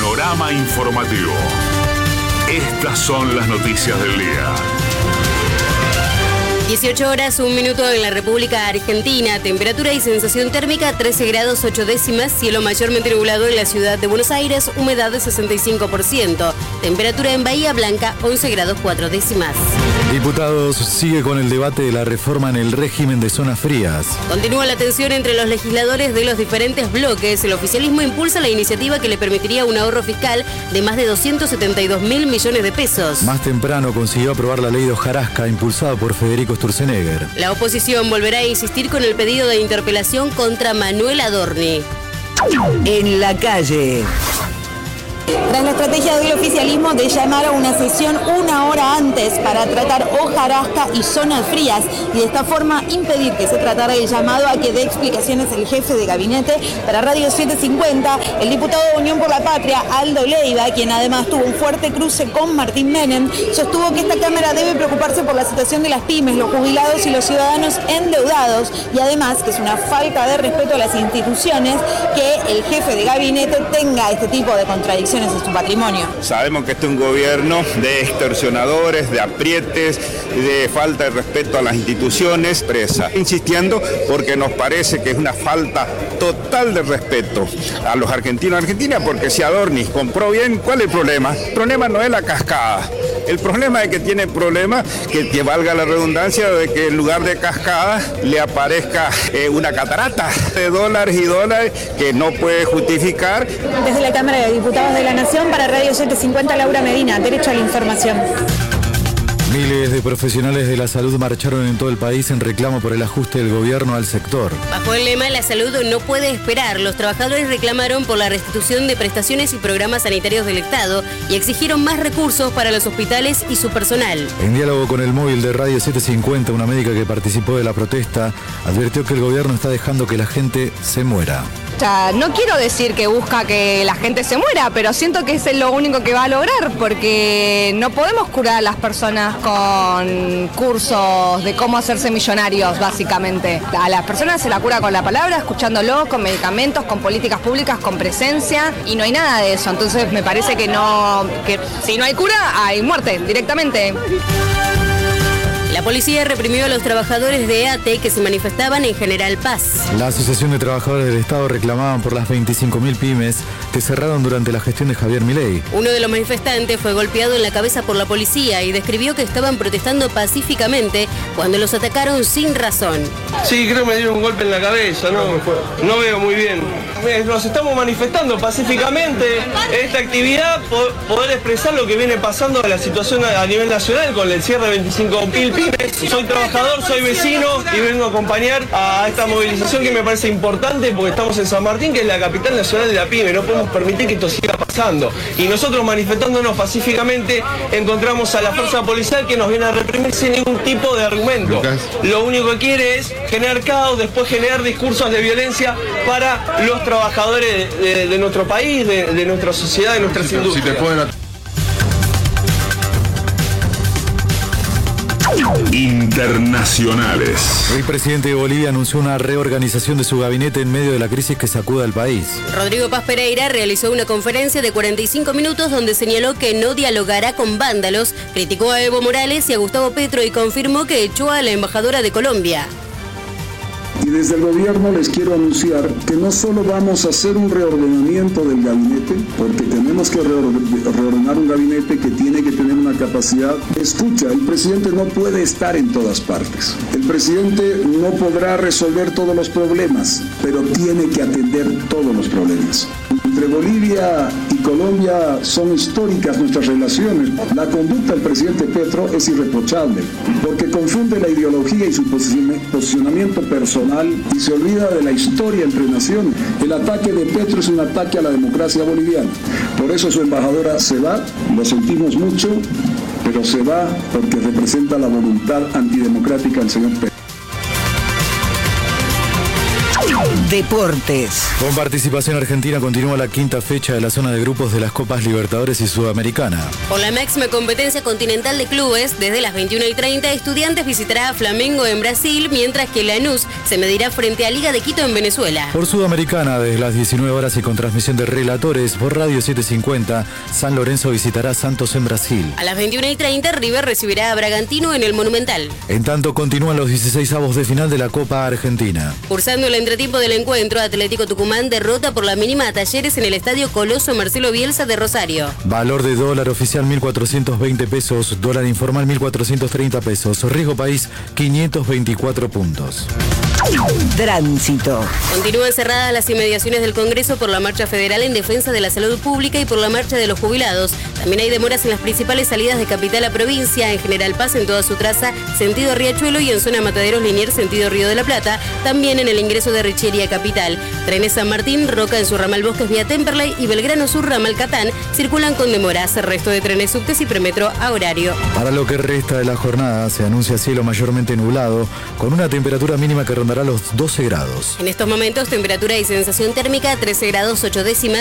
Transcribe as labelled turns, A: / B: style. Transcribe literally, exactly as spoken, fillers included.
A: Panorama informativo. Estas son las noticias del día.
B: dieciocho horas, un minuto en la República Argentina. Temperatura y sensación térmica trece grados ocho décimas. Cielo mayormente nublado en la ciudad de Buenos Aires. Humedad de sesenta y cinco por ciento. Temperatura en Bahía Blanca once grados cuatro décimas.
C: Diputados sigue con el debate de la reforma en el régimen de zonas frías.
B: Continúa la tensión entre los legisladores de los diferentes bloques. El oficialismo impulsa la iniciativa que le permitiría un ahorro fiscal de más de doscientos setenta y dos mil millones de pesos.
C: Más temprano consiguió aprobar la ley de hojarasca impulsada por Federico Sturzenegger.
B: La oposición volverá a insistir con el pedido de interpelación contra Manuel Adorni.
D: En la calle.
E: Tras la estrategia del oficialismo de llamar a una sesión una hora antes para tratar hojarasca y zonas frías y de esta forma impedir que se tratara el llamado a que dé explicaciones el jefe de gabinete, para Radio setecientos cincuenta, el diputado de Unión por la Patria, Aldo Leiva, quien además tuvo un fuerte cruce con Martín Menem, sostuvo que esta Cámara debe preocuparse por la situación de las pymes, los jubilados y los ciudadanos endeudados, y además que es una falta de respeto a las instituciones que el jefe de gabinete tenga este tipo de contradicciones en su patrimonio.
F: Sabemos que este es un gobierno de extorsionadores, de aprietes, de falta de respeto a las instituciones, presa. Insistiendo porque nos parece que es una falta total de respeto a los argentinos y argentinas, porque si Adorni compró bien, ¿cuál es el problema? El problema no es la cascada. El problema es que tiene problemas, que, que valga la redundancia, de que en lugar de cascada le aparezca eh, una catarata de dólares y dólares que no puede justificar.
E: Desde la Cámara de Diputados de la Nación, para Radio setecientos cincuenta, Laura Medina, Derecho a la Información.
C: Miles de profesionales de la salud marcharon en todo el país en reclamo por el ajuste del gobierno al sector.
B: Bajo el lema "La salud no puede esperar", los trabajadores reclamaron por la restitución de prestaciones y programas sanitarios del Estado y exigieron más recursos para los hospitales y su personal.
C: En diálogo con el móvil de Radio setecientos cincuenta, una médica que participó de la protesta advirtió que el gobierno está dejando que la gente se muera.
G: O sea, no quiero decir que busca que la gente se muera, pero siento que es lo único que va a lograr, porque no podemos curar a las personas con cursos de cómo hacerse millonarios, básicamente. A las personas se la cura con la palabra, escuchándolo, con medicamentos, con políticas públicas, con presencia, y no hay nada de eso. Entonces me parece que no, que si no hay cura, hay muerte directamente.
B: La policía reprimió a los trabajadores de E A T que se manifestaban en General Paz.
C: La Asociación de Trabajadores del Estado reclamaban por las veinticinco mil pymes que cerraron durante la gestión de Javier Milei.
B: Uno de los manifestantes fue golpeado en la cabeza por la policía y describió que estaban protestando pacíficamente cuando los atacaron sin razón.
H: Sí, creo que me dieron un golpe en la cabeza, no, no veo muy bien. Nos estamos manifestando pacíficamente esta actividad, poder expresar lo que viene pasando de la situación a nivel nacional con el cierre de veinticinco mil pymes. Soy trabajador, soy vecino y vengo a acompañar a esta movilización que me parece importante porque estamos en San Martín, que es la capital nacional de la pyme. No podemos permitir que esto siga pasando. Y nosotros, manifestándonos pacíficamente, encontramos a la fuerza policial que nos viene a reprimir sin ningún tipo de argumento. Lo único que quiere es generar caos, después generar discursos de violencia para los trabajadores de, de, de nuestro país, de, de nuestra sociedad, de nuestras industrias. Si te pueden...
A: Internacionales.
C: El presidente de Bolivia anunció una reorganización de su gabinete en medio de la crisis que sacude al país.
B: Rodrigo Paz Pereira realizó una conferencia de cuarenta y cinco minutos donde señaló que no dialogará con vándalos, criticó a Evo Morales y a Gustavo Petro y confirmó que echó a la embajadora de Colombia.
I: Y desde el gobierno les quiero anunciar que no solo vamos a hacer un reordenamiento del gabinete, porque tenemos que reordenar un gabinete que tiene que tener una capacidad de escucha. El presidente no puede estar en todas partes. El presidente no podrá resolver todos los problemas, pero tiene que atender todos los problemas. Entre Bolivia y Colombia son históricas nuestras relaciones. La conducta del presidente Petro es irreprochable, porque confunde la ideología y su posicionamiento personal y se olvida de la historia entre naciones. El ataque de Petro es un ataque a la democracia boliviana. Por eso su embajadora se va, lo sentimos mucho, pero se va porque representa la voluntad antidemocrática del señor Petro.
D: Deportes.
C: Con participación argentina continúa la quinta fecha de la zona de grupos de las Copas Libertadores y Sudamericana.
B: Por la máxima competencia continental de clubes, desde las veintiuna y treinta, Estudiantes visitará a Flamengo en Brasil, mientras que Lanús se medirá frente a Liga de Quito en Venezuela.
C: Por Sudamericana, desde las diecinueve horas y con transmisión de relatores por Radio setecientos cincuenta, San Lorenzo visitará a Santos en Brasil.
B: A las veintiuna y treinta, River recibirá a Bragantino en el Monumental.
C: En tanto, continúan los dieciseisavos de final de la Copa Argentina.
B: Cursando el entretiempo del encuentro, Atlético Tucumán derrota por la mínima a Talleres en el Estadio Coloso Marcelo Bielsa de Rosario.
C: Valor de dólar oficial mil cuatrocientos veinte pesos, dólar informal mil cuatrocientos treinta pesos, riesgo país quinientos veinticuatro puntos.
D: Tránsito.
B: Continúan cerradas las inmediaciones del Congreso por la marcha federal en defensa de la salud pública y por la marcha de los jubilados. También hay demoras en las principales salidas de capital a provincia, en General Paz en toda su traza, sentido Riachuelo, y en zona Mataderos Liniers, sentido Río de la Plata, también en el ingreso de Richeria Capital. Trenes San Martín, Roca en su ramal Bosques vía Temperley y Belgrano Sur ramal Catán circulan con demoras. El resto de trenes subtes y premetro a horario.
C: Para lo que resta de la jornada se anuncia cielo mayormente nublado, con una temperatura mínima que rondará los doce grados.
B: En estos momentos, temperatura y sensación térmica trece grados ocho décimas.